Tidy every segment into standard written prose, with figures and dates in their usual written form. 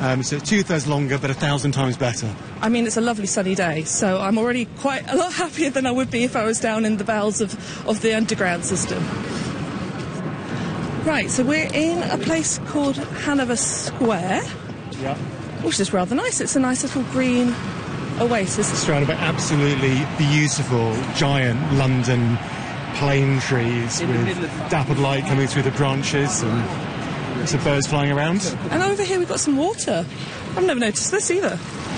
So it's 2/3 longer, but 1,000 times better. I mean, it's a lovely sunny day, so I'm already quite a lot happier than I would be if I was down in the bowels of the underground system. Right, so we're in a place called Hanover Square, Yeah. which is rather nice. It's a nice little green oasis. Surrounded by absolutely beautiful, giant London plane trees with dappled light coming through the branches and some birds flying around. And over here we've got some water. I've never noticed this either.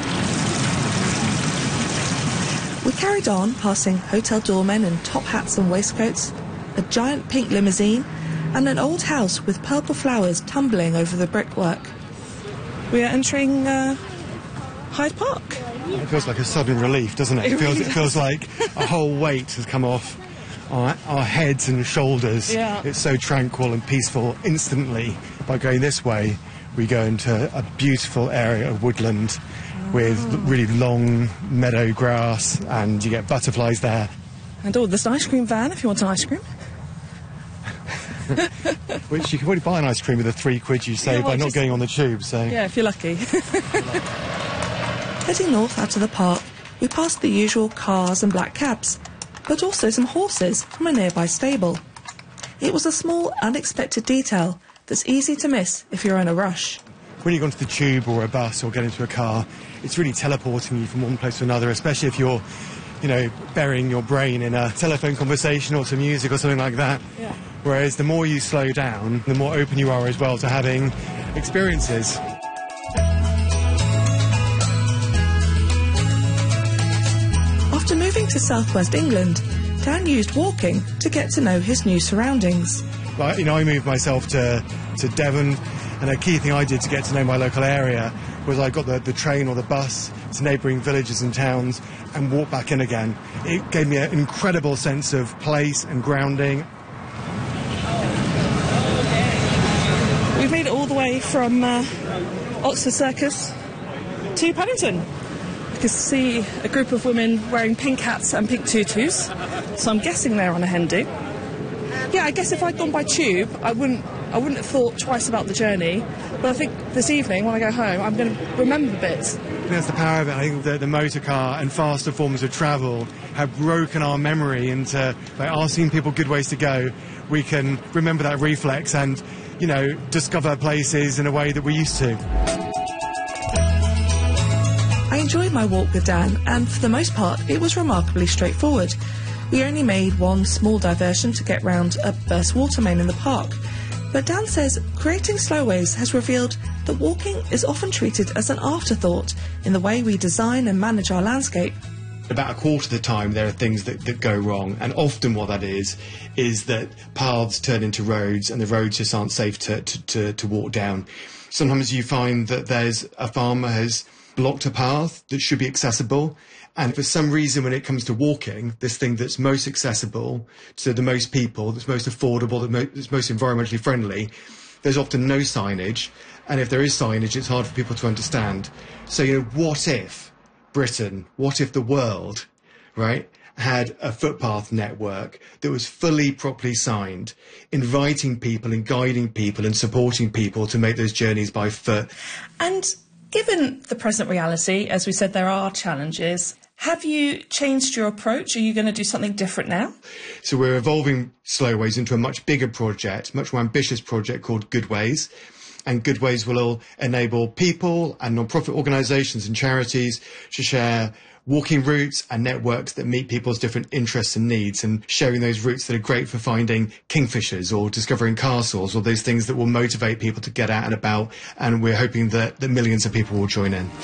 We carried on, passing hotel doormen in top hats and waistcoats, a giant pink limousine, and an old house with purple flowers tumbling over the brickwork. We are entering Hyde Park. It feels like a sudden relief, doesn't it? It feels like a whole weight has come off our heads and shoulders. Yeah. It's so tranquil and peaceful instantly. By going this way, we go into a beautiful area of woodland with really long meadow grass, and you get butterflies there. And there's an ice cream van if you want an ice cream. Which you can probably buy an ice cream with the £3 you save by not going on the tube, so... Yeah, if you're lucky. Heading north out of the park, we passed the usual cars and black cabs, but also some horses from a nearby stable. It was a small, unexpected detail that's easy to miss if you're in a rush. When you go onto the tube or a bus or get into a car, it's really teleporting you from one place to another, especially if you're, burying your brain in a telephone conversation or to music or something like that. Yeah. Whereas the more you slow down, the more open you are as well to having experiences. After moving to southwest England, Dan used walking to get to know his new surroundings. I moved myself to Devon, and a key thing I did to get to know my local area was I got the train or the bus to neighbouring villages and towns and walked back in again. It gave me an incredible sense of place and grounding. We've made it all the way from Oxford Circus to Paddington. You can see a group of women wearing pink hats and pink tutus, so I'm guessing they're on a hen do. Yeah, I guess if I'd gone by tube, I wouldn't have thought twice about the journey, but I think this evening, when I go home, I'm going to remember bits. That's the power of it. I think that the motor car and faster forms of travel have broken our memory into, by asking people good ways to go, we can remember that reflex and, discover places in a way that we used to. I enjoyed my walk with Dan, and for the most part, it was remarkably straightforward. We only made one small diversion to get round a burst water main in the park. But Dan says creating Slowways has revealed that walking is often treated as an afterthought in the way we design and manage our landscape. About a quarter of the time there are things that go wrong, and often what that is that paths turn into roads and the roads just aren't safe to walk down. Sometimes you find that there's a farmer has blocked a path that should be accessible, and for some reason when it comes to walking, this thing that's most accessible to the most people, that's most affordable, that's most environmentally friendly, there's often no signage, and if there is signage it's hard for people to understand. So what if Britain, what if the world, right, had a footpath network that was fully properly signed, inviting people and guiding people and supporting people to make those journeys by foot. And given the present reality, as we said, there are challenges. Have you changed your approach? Are you going to do something different now? So we're evolving Slowways into a much bigger project, much more ambitious project called Goodways. And Goodways will enable people and non-profit organisations and charities to share walking routes and networks that meet people's different interests and needs, and sharing those routes that are great for finding kingfishers or discovering castles or those things that will motivate people to get out and about. And we're hoping that millions of people will join in.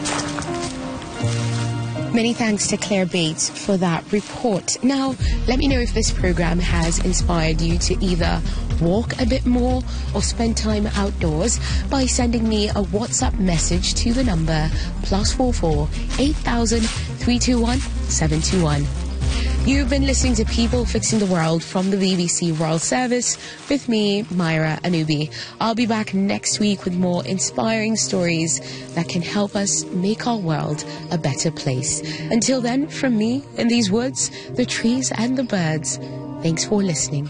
Many thanks to Claire Bates for that report. Now, let me know if this program has inspired you to either walk a bit more or spend time outdoors by sending me a WhatsApp message to the number +44 8000 321 721. You've been listening to People Fixing the World from the BBC World Service with me, Myra Anubi. I'll be back next week with more inspiring stories that can help us make our world a better place. Until then, from me in these woods, the trees and the birds, thanks for listening.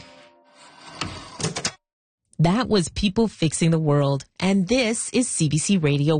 That was People Fixing the World, and this is CBC Radio